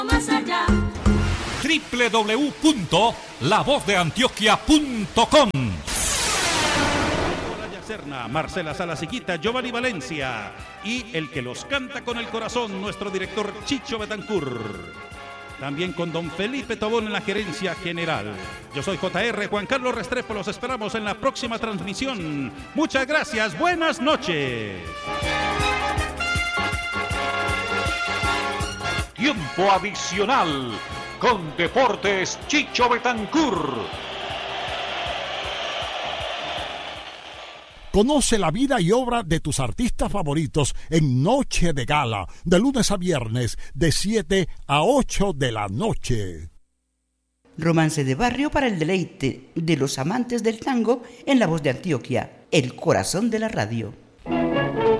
Más allá. www.lavozdeantioquia.com. Serna, Marcela Salasiquita, Giovanni Valencia y el que los canta con el corazón, nuestro director Chicho Betancourt. También con don Felipe Tobón en la gerencia general. Yo soy JR Juan Carlos Restrepo, los esperamos en la próxima transmisión. Muchas gracias, buenas noches. Tiempo adicional con Deportes Chicho Betancourt. Conoce la vida y obra de tus artistas favoritos en Noche de Gala, de lunes a viernes, de 7 a 8 de la noche. Romance de barrio para el deleite de los amantes del tango en La Voz de Antioquia, el corazón de la radio.